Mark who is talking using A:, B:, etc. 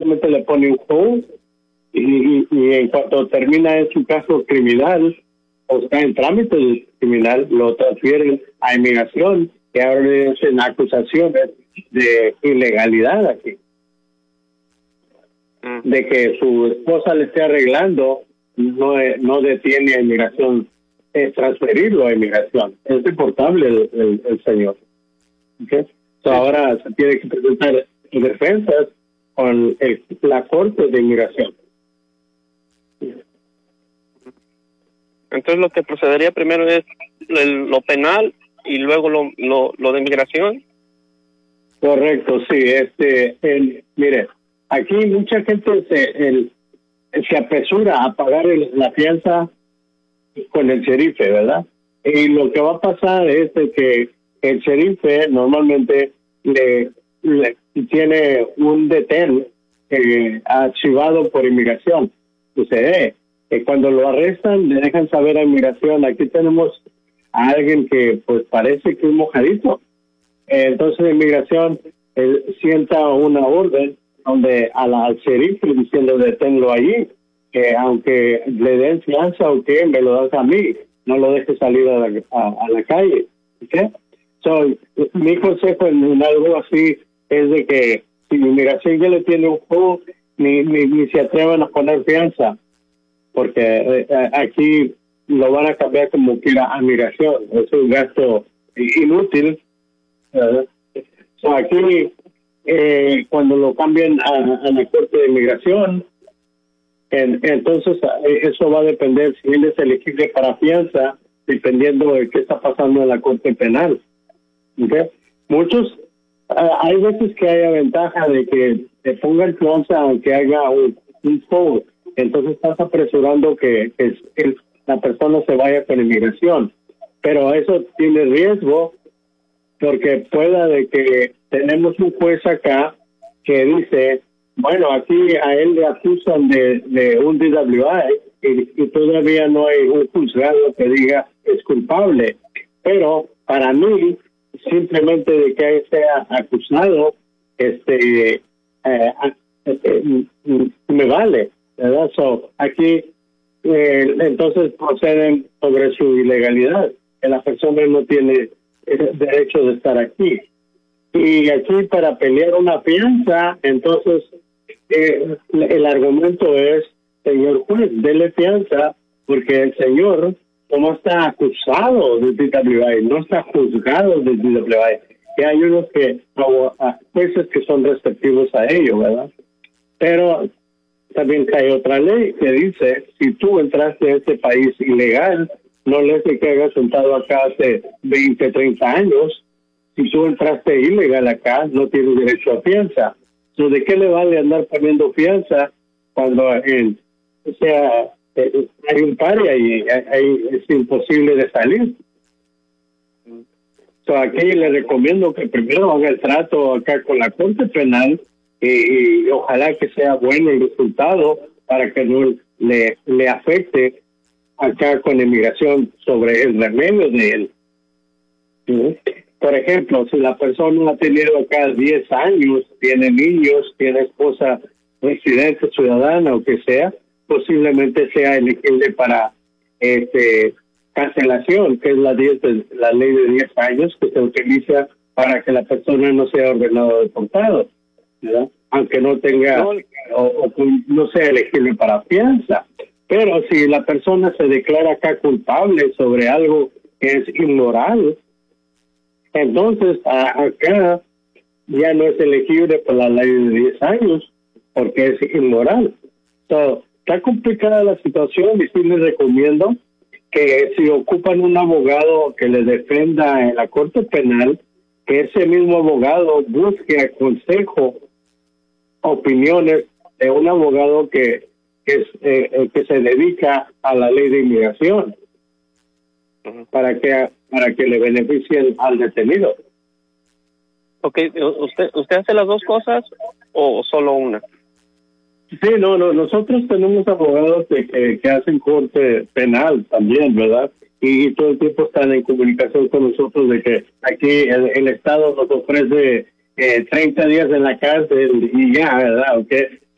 A: simplemente le pone un hold y en cuanto termina en su caso criminal o está en trámite criminal, lo transfieren a inmigración y ahora le hacen acusaciones de ilegalidad aquí, de que su esposa le esté arreglando. No detiene a inmigración, es transferirlo a inmigración. Es deportable el señor. ¿Okay? So ahora se tiene que presentar defensas con la Corte de Inmigración.
B: Entonces lo que procedería primero es lo penal y luego lo de inmigración.
A: Correcto, sí. Mire, aquí mucha gente se apresura a pagar la fianza con el sherife, ¿verdad? Y lo que va a pasar es de que el sherife normalmente le tiene un detén archivado por inmigración. Sucede que cuando lo arrestan le dejan saber a inmigración, aquí tenemos a alguien que pues parece que es mojadito. Entonces inmigración sienta una orden donde al sheriff diciendo deténlo allí, que aunque le den fianza o que me lo das a mí, no lo dejes salir a la calle. ¿Okay? So, mi consejo en algo así es de que si inmigración ya le tiene un juego, ni se atrevan a poner fianza, porque aquí lo van a cambiar como quiera a migración. Es un gasto inútil. So, aquí cuando lo cambian a la Corte de Inmigración, entonces eso va a depender si él es elegible para fianza, dependiendo de qué está pasando en la Corte Penal. ¿Okay? Muchos, hay veces que haya ventaja de que te pongan fianza aunque haga un hold, entonces estás apresurando que la persona se vaya con inmigración, pero eso tiene riesgo porque pueda de que tenemos un juez acá que dice, bueno, aquí a él le acusan de un DWI y todavía no hay un juzgado que diga es culpable, pero para mí simplemente de que él sea acusado me vale, ¿verdad? So, aquí entonces proceden sobre su ilegalidad, que la persona no tiene derecho de estar aquí. Y aquí para pelear una fianza, entonces el argumento es, señor juez, dele fianza porque el señor no está acusado de DWI, no está juzgado de DWI. Y hay unos jueces que son receptivos a ello, ¿verdad? Pero también hay otra ley que dice, si tú entraste a este país ilegal, no le hace que hayas sentado acá hace 20, 30 años, si tú entraste ilegal acá, no tienes derecho a fianza. So, ¿de qué le vale andar poniendo fianza cuando hay un paria y es imposible de salir? So, aquí le recomiendo que primero haga el trato acá con la Corte Penal y ojalá que sea bueno el resultado para que no le afecte acá con inmigración sobre el remedio de él. Por ejemplo, si la persona ha tenido acá 10 años, tiene niños, tiene esposa residente, ciudadana o que sea, posiblemente sea elegible para cancelación, que es la ley de 10 años que se utiliza para que la persona no sea ordenado deportado, ¿verdad? Aunque no tenga o no sea elegible para fianza. Pero si la persona se declara acá culpable sobre algo que es inmoral, entonces acá ya no es elegible por la ley de 10 años porque es inmoral. So, está complicada la situación y sí les recomiendo que si ocupan un abogado que les defenda en la Corte Penal, que ese mismo abogado busque consejo, opiniones de un abogado que se dedica a la ley de inmigración para que le beneficien al detenido.
B: Okay, ¿usted hace las dos cosas o solo una?
A: Sí, no, nosotros tenemos abogados que hacen corte penal también, ¿verdad? Y todo el tiempo están en comunicación con nosotros de que aquí el Estado nos ofrece 30 días en la cárcel y ya, ¿verdad?